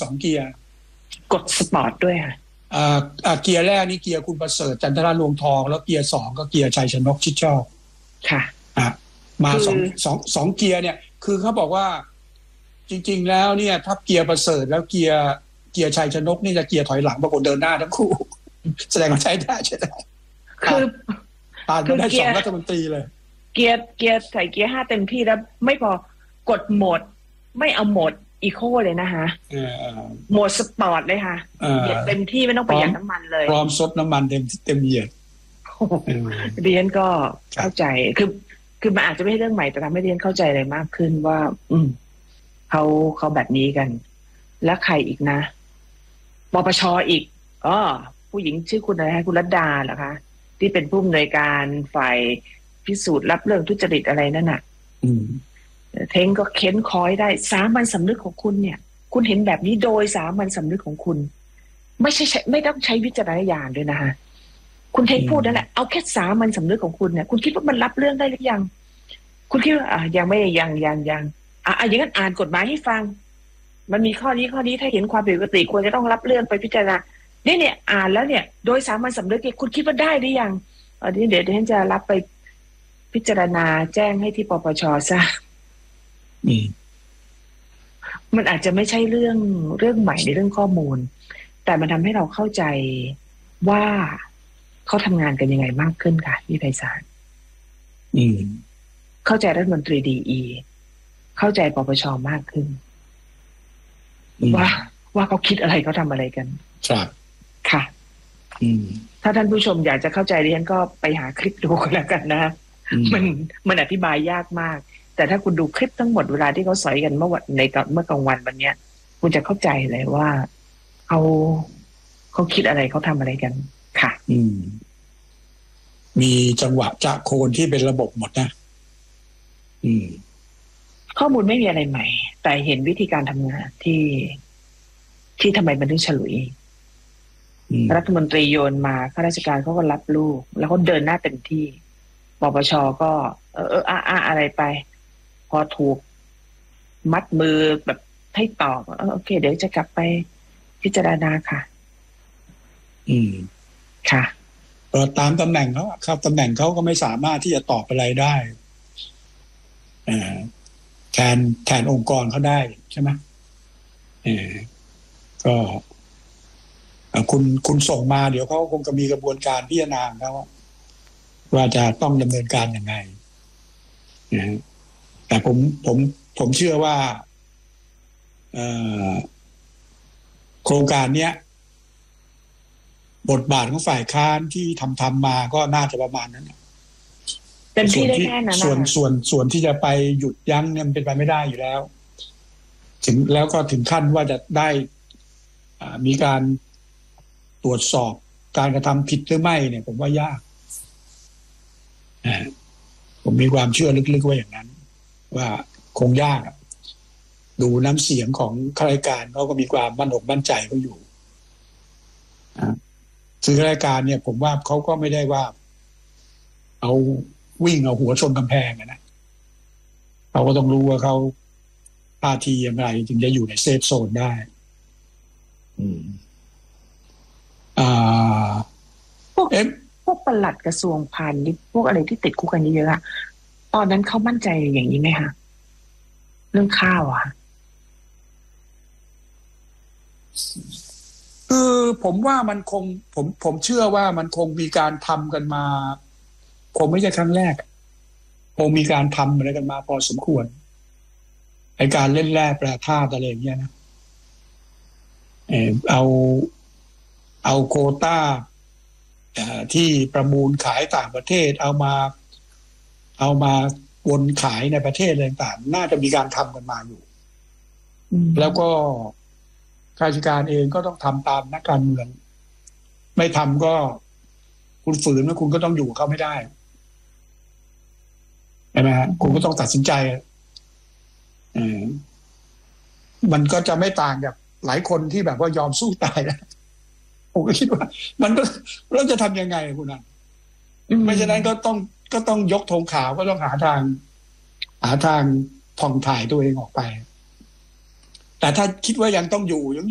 2เกียร์กดสปอร์ตด้วยค่ะเกียร์แรกนี่เกียร์คุณประเสริฐจันทราลวงทองแล้วเกียร์2ก็เกียร์ชัยชนกชิดชอบค่ะมาสองเกียร์เนี่ยคือเขาบอกว่าจริงๆแล้วเนี่ยถ้าเกียร์ประเสริฐแล้วเกียร์ชัยชนกนี่จะเกียร์ถอยหลังปรากฏเดินหน้าทั้งคู่แสดงว่าใช้ได้คือผ่านมาได้2รัฐมนตรีเลยเกียร์ใส่เกียร์5เต็มที่แล้วไม่พอกดโหมดไม่เอาโหมดอีโคเลยนะคะโหมดสปอร์ตเลยค่ะเหยียดเต็มที่ไม่ต้องประหยัดน้ำมันเลยพร้อมซดน้ำมันเต็มเหยียดเรียนก็เข้าใจคือมันอาจจะไม่ใช่เรื่องใหม่แต่ทำให้เรียนเข้าใจอะไรมากขึ้นว่าเขาแบบนี้กันแล้วใครอีกนะปปชอีกผู้หญิงชื่อคุณอะไรคุณรัตดาเหรอคะที่เป็นผู้อำนวยการฝ่ายพิสูจน์รับเรื่องทุจริตอะไรนั่นน่ะเท้งก็เค้นคอยได้สามัญสำนึกของคุณเนี่ยคุณเห็นแบบนี้โดยสามัญสำนึกของคุณไม่ต้องใช้วิจารณญาณด้วยนะคะคุณเท้งพูดนั่นแหละเอาแค่สามัญสำนึกของคุณเนี่ยคุณคิดว่ามันรับเรื่องได้หรือยังคุณคิดว่ายังไม่ยังอย่างนั้นอ่านกฎหมายให้ฟังมันมีข้อนี้ถ้าเห็นความผิดปกติควรจะต้องรับเรื่องไปพิจารณาเนี่ยอ่านแล้วเนี่ยโดยสามัญสำนึกคุณคิดว่าได้หรือยังเดี๋ยวฉันจะรับไปพิจารณาแจ้งให้ที่ปปชซะมันอาจจะไม่ใช่เรื่องใหม่ในเรื่องข้อมูลแต่มันทำให้เราเข้าใจว่าเขาทำงานกันยังไงมากขึ้นค่ะพี่ไพศาลเข้าใจรัฐมนตรีดีเข้าใจปปชมากขึ้นว่าเขาคิดอะไรเขาทำอะไรกันครับค่ะถ้าท่านผู้ชมอยากจะเข้าใจดิฉันก็ไปหาคลิปดูกันแล้วกันนะมันอธิบายยากมากแต่ถ้าคุณดูคลิปทั้งหมดเวลาที่เขาสอยกันเมื่อกลางวันวันนี้คุณจะเข้าใจเลยว่าเขาคิดอะไรเขาทำอะไรกันค่ะมีจังหวะจะโคนที่เป็นระบบหมดนะข้อมูลไม่มีอะไรใหม่แต่เห็นวิธีการทำงานที่ทำไมมันถึงฉลุยรัฐมนตรีโยนมาข้าราชการเขาก็รับลูกแล้วเขาเดินหน้าเต็มที่ปปชก็อะไรไปพอถูกมัดมือแบบให้ตอบโอเคเดี๋ยวจะกลับไปพิจารณาค่ะค่ะตามตำแหน่งเขาครับตำแหน่งเขาก็ไม่สามารถที่จะตอบอะไรได้แทนองค์กรเขาได้ใช่ไหมก็คุณส่งมาเดี๋ยวเขาคงจะมีกระบวนการพิจารณาครับว่าจะต้องดำเนินการยังไงแต่ผมเชื่อว่าโครงการเนี้ยบทบาทของฝ่ายค้านที่ทำมาก็น่าจะประมาณนั้นเต็มที่ได้แค่นั้นส่วนที่จะไปหยุดยั้งเนี่ยมันเป็นไปไม่ได้อยู่แล้วแล้วก็ถึงขั้นว่าจะได้มีการตรวจสอบการกระทำผิดหรือไม่เนี่ยผมว่ายากผมมีความเชื่อลึกๆว่าอย่างนั้นว่าคงยากดูน้ำเสียงของข้าราชการเขาก็มีความมั่นอกมั่นใจเขาอยู่คือข้าราชการเนี่ยผมว่าเขาก็ไม่ได้ว่าเอาวิ่งเอาหัวชนกำแพงนะเขาก็ต้องรู้ว่าเขาท่าทีอย่างไรถึงจะอยู่ในเซฟโซนได้พวกปลัดกระทรวงพาณิชย์พวกอะไรที่ติดคุกกันเยอะๆตอนนั้นเขามั่นใจอย่างนี้ไหมคะเรื่องข้าวคือผมว่ามันคงผมเชื่อว่ามันคงมีการทำกันมาคงไม่ใช่ครั้งแรกคงมีการทำอะไรกันมาพอสมควรไอ้การเล่นแร่แปรธาตุอะไรอย่างเงี้ยนะเอาโควต้าที่ประมูลขายต่างประเทศเอามาวนขายในประเทศอะไรต่างๆน่าจะมีการทำกันมาอยู่แล้วก็ข้าราชการเองก็ต้องทำตามนักการเมืองไม่ทำก็คุณฝืนแล้วคุณก็ต้องอยู่กับเขาไม่ได้ใช่ไหมฮะคุณก็ต้องตัดสินใจมันก็จะไม่ต่างกับหลายคนที่แบบว่ายอมสู้ตายนะผมก็คิดว่ามันก็เราจะทำยังไงคุณนั่นไม่ฉะนั้นก็ต้องยกธงขาวก็ต้องหาทางผ่องถ่ายตัวเองออกไปแต่ถ้าคิดว่ายังต้องอยู่